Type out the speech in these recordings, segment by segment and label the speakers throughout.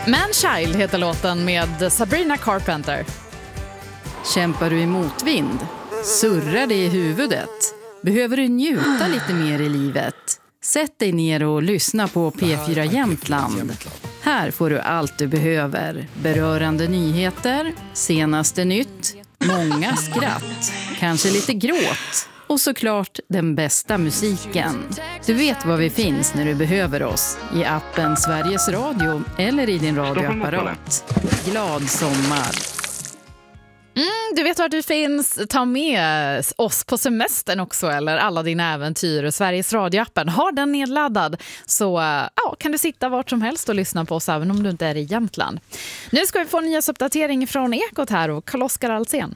Speaker 1: Man-Child heter låten med Sabrina Carpenter.
Speaker 2: Kämpar du i motvind? Surrar det i huvudet? Behöver du njuta lite mer i livet? Sätt dig ner och lyssna på P4 Jämtland. Här får du allt du behöver. Berörande nyheter, senaste nytt, många skratt, kanske lite gråt och såklart den bästa musiken. Du vet var vi finns när du behöver oss. I appen Sveriges Radio eller i din radioapparat. Glad sommar!
Speaker 1: Du vet var du finns. Ta med oss på semestern också, eller alla dina äventyr. Sveriges radioappen, har den nedladdad, så kan du sitta vart som helst och lyssna på oss även om du inte är i Jämtland. Nu ska vi få en nyhetsuppdatering från Ekot här och Carl-Oskar Alsen.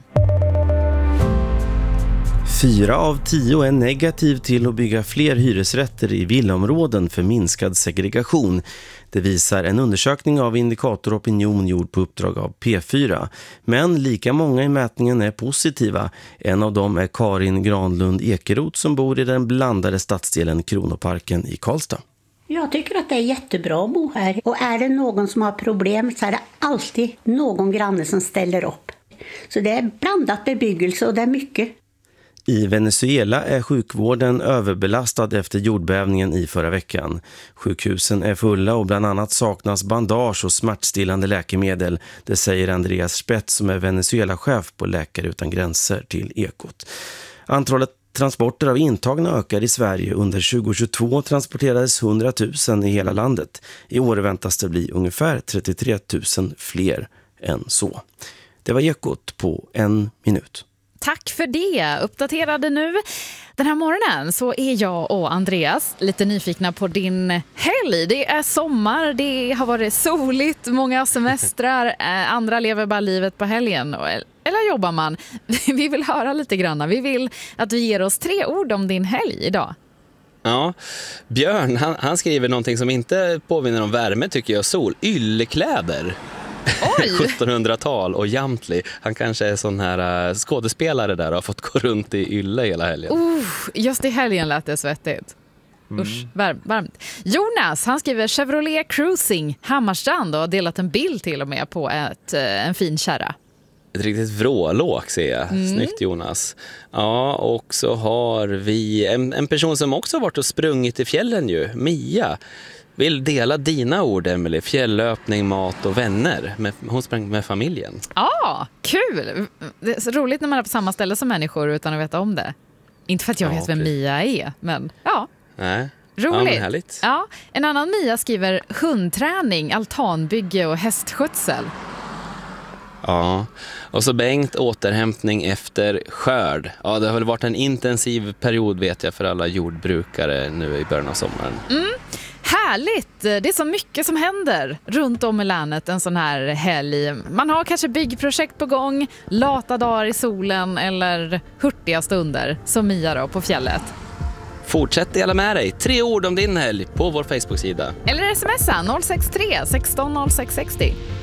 Speaker 3: 4 av 10 är negativ till att bygga fler hyresrätter i villaområden för minskad segregation. Det visar en undersökning av Indikator Opinion gjord på uppdrag av P4. Men lika många i mätningen är positiva. En av dem är Karin Granlund Ekeroth som bor i den blandade stadsdelen Kronoparken i Karlstad.
Speaker 4: Jag tycker att det är jättebra att bo här. Och är det någon som har problem så är det alltid någon granne som ställer upp. Så det är blandat bebyggelse och det är mycket.
Speaker 3: I Venezuela är sjukvården överbelastad efter jordbävningen i förra veckan. Sjukhusen är fulla och bland annat saknas bandage och smärtstillande läkemedel. Det säger Andreas Spets som är Venezuela-chef på Läkare utan gränser till Ekot. Antalet transporter av intagna ökar i Sverige. Under 2022 transporterades 100 000 i hela landet. I år väntas det bli ungefär 33 000 fler än så. Det var Ekot på 1 minut.
Speaker 1: Tack för det. Uppdaterade nu. Den här morgonen så är jag och Andreas lite nyfikna på din helg. Det är sommar, det har varit soligt, många semestrar, andra lever bara livet på helgen. Eller jobbar man? Vi vill höra lite grann. Vi vill att du ger oss 3 ord om din helg idag.
Speaker 5: Ja, Björn han skriver någonting som inte påminner om värme tycker jag. Sol, yllekläder. 1700-tal och Jamtli. Han kanske är sån här skådespelare där och har fått gå runt i ylle hela helgen.
Speaker 1: Just i helgen lät det svettigt. Usch, varmt. Jonas, han skriver Chevrolet Cruising Hammarstrand och har delat en bild till och med på en fin kärra.
Speaker 5: Ett riktigt vrålåk ser jag. Snyggt Jonas. Ja, och så har vi en person som också har varit och sprungit i fjällen ju. Mia. Vill dela dina ord, Emily. Fjällöpning, mat och vänner. Hon sprang med familjen.
Speaker 1: Ja, kul! Det är så roligt när man är på samma ställe som människor utan att veta om det. Inte för att jag vet vem Mia är, men ja.
Speaker 5: Nej.
Speaker 1: Roligt.
Speaker 5: Ja, härligt.
Speaker 1: Ja, en annan Mia skriver hundträning, altanbygge och hästskötsel.
Speaker 5: Ja, och så Bengt, återhämtning efter skörd. Ja, det har väl varit en intensiv period vet jag för alla jordbrukare nu i början av sommaren.
Speaker 1: Härligt! Det är så mycket som händer runt om i länet en sån här helg. Man har kanske byggprojekt på gång, lata dagar i solen eller hurtiga stunder som Mia då på fjället.
Speaker 5: Fortsätt dela med dig. 3 ord om din helg på vår Facebook-sida.
Speaker 1: Eller smsa 063 16 06 60.